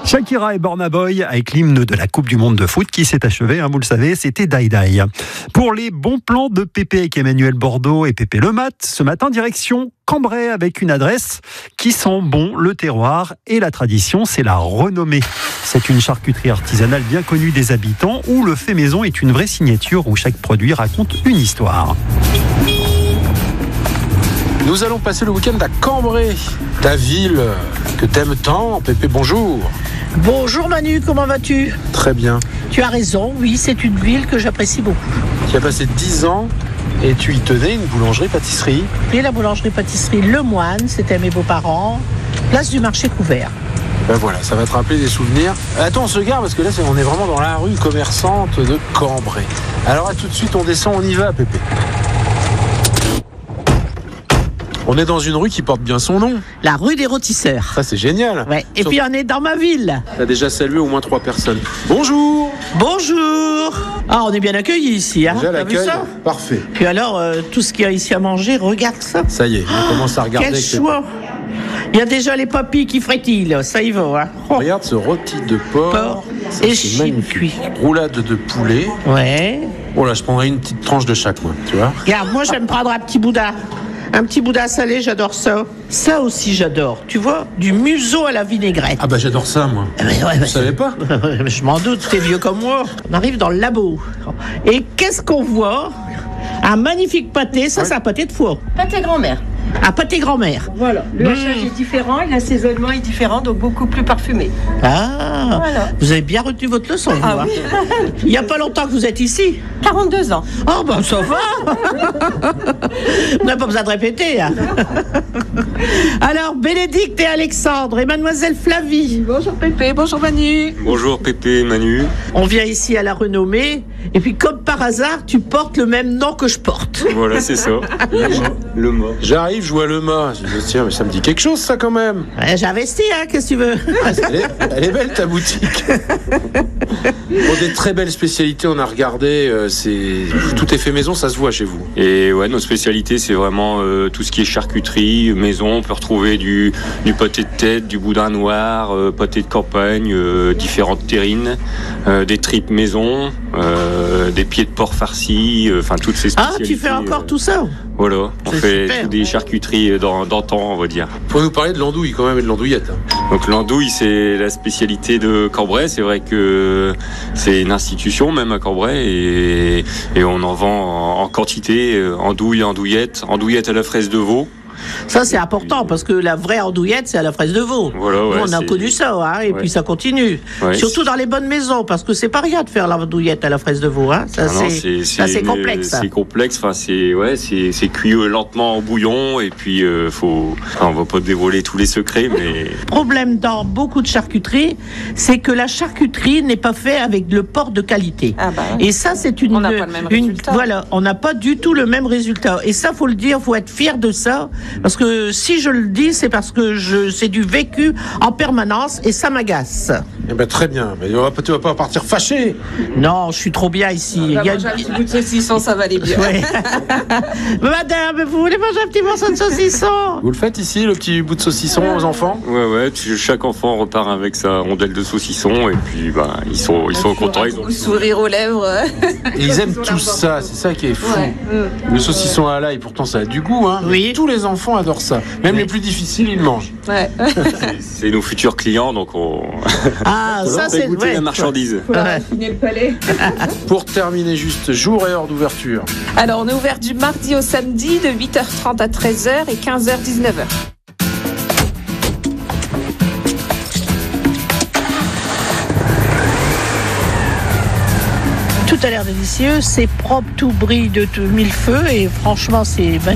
Shakira et Burna Boy avec l'hymne de la Coupe du Monde de foot qui s'est achevée, vous le savez, c'était Die Die. Pour les bons plans de Pépé avec Emmanuel Bordeaux et Pépé Lemat, ce matin direction Cambrai avec une adresse qui sent bon le terroir et la tradition, c'est la Renommée. C'est une charcuterie artisanale bien connue des habitants où le fait maison est une vraie signature où chaque produit raconte une histoire. Nous allons passer le week-end à Cambrai, ta ville que t'aimes tant. Pépé, bonjour. Bonjour Manu, comment vas-tu ? Très bien. Tu as raison, oui, c'est une ville que j'apprécie beaucoup. Tu as passé 10 ans et tu y tenais une boulangerie-pâtisserie. Et la boulangerie-pâtisserie Le Moine, c'était mes beaux-parents, place du marché couvert. Ben voilà, ça va te rappeler des souvenirs. Attends, on se gare parce que là, on est vraiment dans la rue commerçante de Cambrai. Alors, tout de suite, on descend, on y va, Pépé. On est dans une rue qui porte bien son nom. La rue des Rôtisseurs. Ça, c'est génial. Ouais. Et puis, on est dans ma ville. Tu as déjà salué au moins 3 personnes. Bonjour. Bonjour. Ah, on est bien accueillis ici. Hein. Déjà, t'as vu l'accueil, ça ? parfait. Puis alors, tout ce qu'il y a ici à manger, regarde ça. Ça y est, on commence à regarder. Quel choix. Il y a déjà les papilles qui frétillent, ça y va. Hein. Oh. Regarde ce rôti de porc. Ça, et c'est magnifique. cuit. Roulade de poulet. Ouais. Oh là, je prendrais une petite tranche de chaque, moi, tu vois. Regarde, moi, j'aime prendre un petit boudin. Un petit boudin salé, j'adore ça. Ça aussi, j'adore. Tu vois, du museau à la vinaigrette. Ah bah j'adore ça, moi. Ouais, Vous savez pas ? Je m'en doute, t'es vieux comme moi. On arrive dans le labo. Et qu'est-ce qu'on voit ? Un magnifique pâté, ça, Ouais. c'est un pâté de foie. Pâté grand-mère. Un pâté grand-mère. Voilà. Le hachage est différent et l'assaisonnement est différent, donc beaucoup plus parfumé. Ah, Voilà. vous avez bien retenu votre leçon, vous, Ah hein. oui. Il n'y a pas longtemps que vous êtes ici. 42 ans. Oh, ben ça va. On n'a pas besoin de répéter. Hein. Alors, Bénédicte et Alexandre et mademoiselle Flavie. Bonjour Pépé, bonjour Manu. Bonjour Pépé, Manu. On vient ici à la Renommée, et puis comme par hasard, tu portes le même nom que je porte. Voilà, c'est ça. Le mot. J'arrive, je vois le mât. Je me dis, tiens, mais ça me dit quelque chose, ça, quand même. Ouais, j'ai investi, hein, qu'est-ce que tu veux. Elle est belle, ta boutique. Bon, des très belles spécialités, on a regardé. Tout est fait maison, ça se voit chez vous. Et ouais, nos spécialités, c'est vraiment tout ce qui est charcuterie, maison. On peut retrouver du pâté de tête, du boudin noir, pâté de campagne, différentes terrines, des tripes maison, des pieds de porc farcis, enfin toutes ces Ah, spécialités. tu fais encore tout ça ? Voilà, on C'est fait super. des charcuteries d'antan, on va dire. Faut nous parler de l'andouille, quand même, et de l'andouillette. Donc l'andouille, c'est la spécialité de Cambrai. C'est vrai que c'est une institution même à Cambrai et on en vend en quantité, andouille, andouillette à la fraise de veau. Ça, c'est important, parce que la vraie andouillette, c'est à la fraise de veau. Voilà, ouais, Nous, on a c'est- connu ça, hein, et Ouais. puis ça continue. Ouais, Surtout dans les bonnes maisons, parce que c'est pas rien de faire l'andouillette à la fraise de veau. Hein. Ça, Ah non, c'est complexe. Ça. C'est complexe. Enfin, c'est cuit lentement en bouillon et puis on va pas dévoiler tous les secrets, mais Le problème dans beaucoup de charcuteries, c'est que la charcuterie n'est pas faite avec le porc de qualité. Ah bah. Et ça, c'est une. On n'a pas le même résultat. Voilà, on n'a pas du tout le même résultat. Et ça, faut le dire, faut être fier de ça. Parce que si je le dis, c'est parce que c'est du vécu en permanence et ça m'agace. Eh ben, très bien. Mais tu vas pas partir fâché. Non, je suis trop bien ici. On va manger un petit bout de saucisson, ça va aller bien. Ouais. Madame, vous voulez manger un petit morceau de saucisson ? Vous le faites ici, le petit bout de saucisson aux enfants ? ouais, chaque enfant repart avec sa rondelle de saucisson et puis ils sont contents. Ils ont Le sourire aux lèvres. Et ils aiment tous ça, c'est ça qui est fou. Ouais. Le saucisson à l'ail, pourtant ça a du goût, hein. Oui. Tous les enfants adorent ça. Même les plus difficiles, ils le mangent. Ouais. C'est nos futurs clients, donc on Ah, ça, fait c'est. goûter ouais. la marchandise. Faut leur affiner le palais. Pour terminer juste, jour et heure d'ouverture. Alors, on est ouvert du mardi au samedi de 8h30 à 13h et 15h-19h. Tout a l'air délicieux, c'est propre, tout brille de tout mille feux et franchement, c'est magnifique.